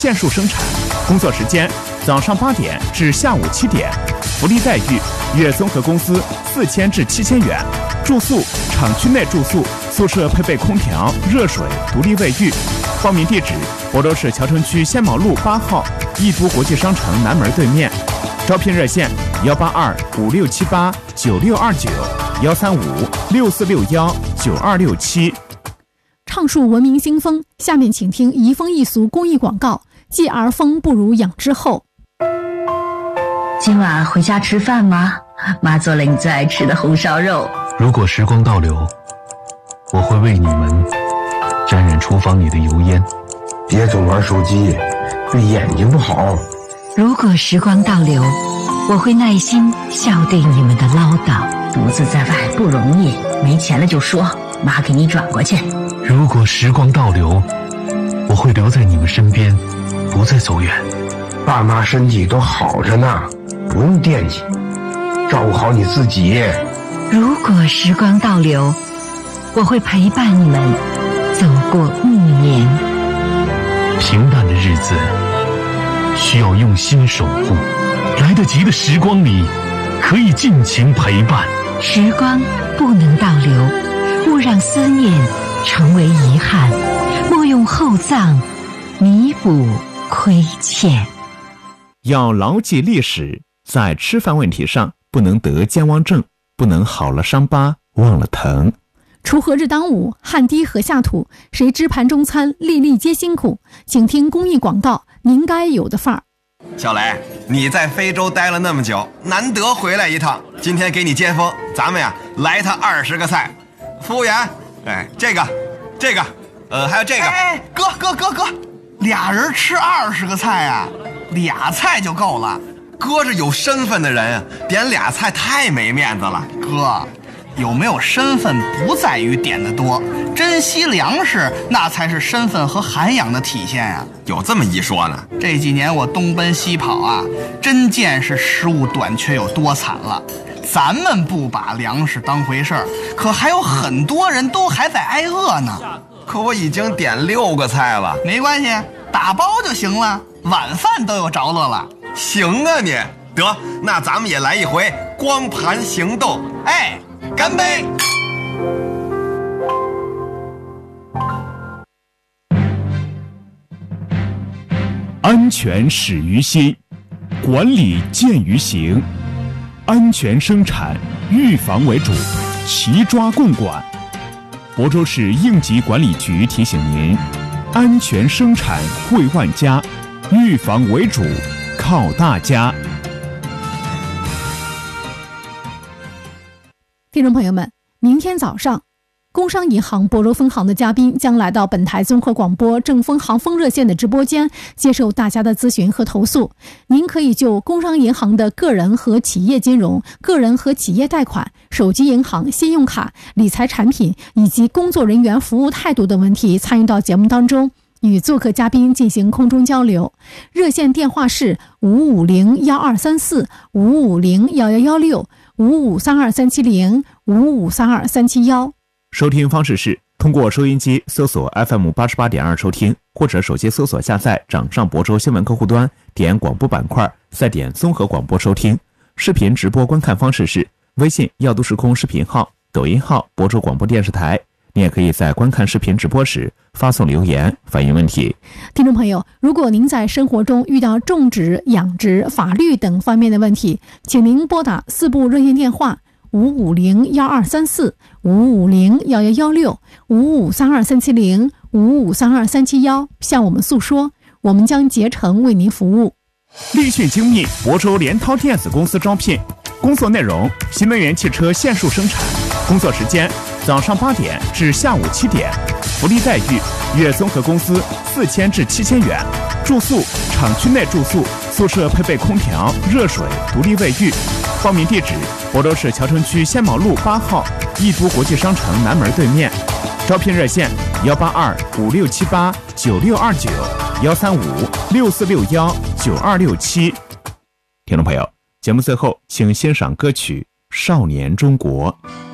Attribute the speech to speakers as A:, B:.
A: 限数生产，工作时间早上8点至下午7点，福利待遇月综合工资4000至7000元，住宿厂区内住宿，宿舍配备空调、热水、独立卫浴。报名地址：亳州市谯城区仙毛路8号易都国际商城南门对面。招聘热线：18256789629，13564619267。
B: 畅述文明新风，下面请听移风易俗公益广告：继儿风不如养之后。
C: 今晚回家吃饭吗？妈做了你最爱吃的红烧肉。
D: 如果时光倒流，我会为你们沾染厨房里的油烟。
E: 别总玩手机，对眼睛不好。
C: 如果时光倒流，我会耐心笑对你们的唠叨。独自在外不容易，没钱了就说，妈给你转过去。
D: 如果时光倒流，我会留在你们身边，不再走远。
E: 爸妈身体都好着呢，不用惦记，照顾好你自己。
C: 如果时光倒流，我会陪伴你们走过暮年。
D: 平淡的日子需要用心守护，来得及的时光里可以尽情陪伴。
C: 时光不能倒流，勿让思念成为遗憾，莫用厚葬弥补亏欠。
A: 要牢记历史，在吃饭问题上不能得健忘症，不能好了伤疤忘了疼。
B: 锄禾日当午，汗滴禾下土，谁知盘中餐，粒粒皆辛苦。请听公益广告，您该有的范儿。
F: 小雷，你在非洲待了那么久，难得回来一趟，今天给你接风，咱们呀来他20个菜。服务员，这个，还有这个。
G: 哥，俩人吃20个菜啊，2菜就够了。
F: 哥是有身份的人，点2菜太没面子了。
G: 哥，有没有身份不在于点的多，珍惜粮食那才是身份和涵养的体现啊。
F: 有这么一说呢？
G: 这几年我东奔西跑啊，真见识食物短缺有多惨了。咱们不把粮食当回事儿，可还有很多人都还在挨饿呢。
F: 可我已经点6个菜了。
G: 没关系，打包就行了，晚饭都有着落了。
F: 行啊你，得，那咱们也来一回光盘行动。干杯！
A: 安全始于心，管理见于行。安全生产，预防为主，齐抓共管。亳州市应急管理局提醒您：安全生产惠万家，预防为主，靠大家。
B: 听众朋友们，明天早上，工商银行亳州分行的嘉宾将来到本台综合广播正风行风热线的直播间，接受大家的咨询和投诉。您可以就工商银行的个人和企业金融、个人和企业贷款、手机银行、信用卡、理财产品以及工作人员服务态度等问题参与到节目当中，与做客嘉宾进行空中交流。热线电话是5501234、5501116、5532370、5532371。
A: 收听方式是通过收音机搜索 FM88.2 收听，或者手机搜索下载掌上亳州新闻客户端，点广播板块，再点综合广播收听。视频直播观看方式是微信耀都时空视频号、抖音号亳州广播电视台。你也可以在观看视频直播时发送留言反映问题。
B: 听众朋友，如果您在生活中遇到种植、养殖、法律等方面的问题，请您拨打4部热线电话5501234、5501116、5532370、5532371，向我们诉说，我们将竭诚为您服务。
A: 立讯精密亳州联涛电子公司招聘，工作内容：新能源汽车限数生产，工作时间早上8点至下午7点，福利待遇月综合工资4000至7000元，住宿厂区内住宿，宿舍配备空调、热水、独立卫浴。报名地址：亳州市谯城区仙毛路8号易都国际商城南门对面。招聘热线：18256789629，13564619267。听众朋友，节目最后请欣赏歌曲《少年中国》。